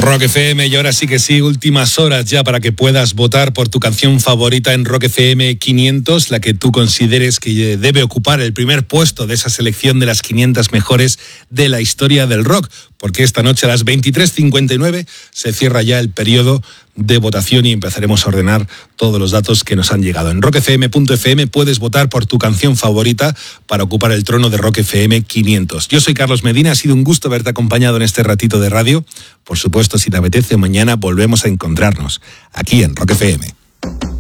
Rock FM, y ahora sí que sí, últimas horas ya para que puedas votar por tu canción favorita en Rock FM 500, la que tú consideres que debe ocupar el primer puesto de esa selección de las 500 mejores de la historia del rock, porque esta noche a las 23:59 se cierra ya el periodo de votación y empezaremos a ordenar todos los datos que nos han llegado. En rockfm.fm puedes votar por tu canción favorita para ocupar el trono de Rock FM 500. Yo soy Carlos Medina, ha sido un gusto haberte acompañado en este ratito de radio. Por supuesto, si te apetece, mañana volvemos a encontrarnos aquí en Rock FM.